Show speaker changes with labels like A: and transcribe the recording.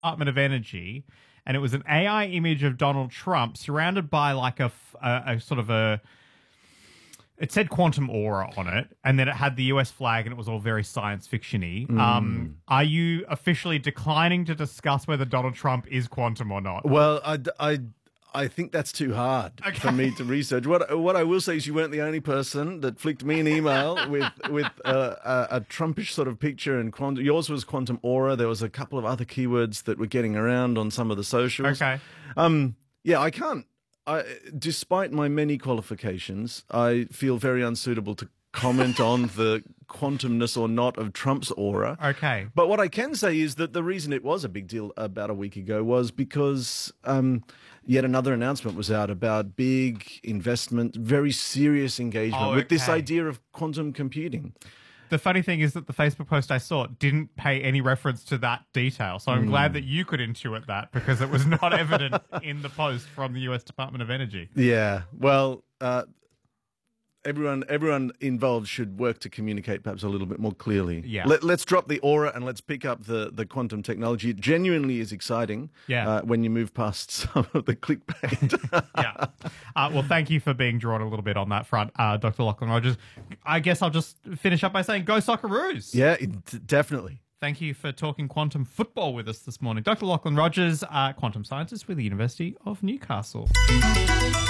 A: Department of Energy, and it was an AI image of Donald Trump surrounded by like a sort of a. It said quantum aura on it, and then it had the US flag, and it was all very science fiction-y. Are you officially declining to discuss whether Donald Trump is quantum or not?
B: Well, I think that's too hard for me to research. What I will say is you weren't the only person that flicked me an email with a Trumpish sort of picture, and yours was quantum aura. There was a couple of other keywords that were getting around on some of the socials.
A: Okay.
B: Yeah, I can't. Despite my many qualifications, I feel very unsuitable to comment on the quantumness or not of Trump's aura.
A: Okay.
B: But what I can say is that the reason it was a big deal about a week ago was because yet another announcement was out about big investment, very serious engagement with this idea of quantum computing.
A: The funny thing is that the Facebook post I saw didn't pay any reference to that detail. So I'm glad that you could intuit that because it was not evident in the post from the US Department of Energy.
B: Yeah. Well, everyone involved should work to communicate perhaps a little bit more clearly.
A: Yeah.
B: Let's drop the aura and let's pick up the quantum technology. It genuinely is exciting when you move past some of the clickbait.
A: Yeah. Well, thank you for being drawn a little bit on that front, Dr. Lachlan Rogers. I guess I'll just finish up by saying go Socceroos.
B: Yeah, definitely.
A: Thank you for talking quantum football with us this morning. Dr. Lachlan Rogers, quantum scientist with the University of Newcastle.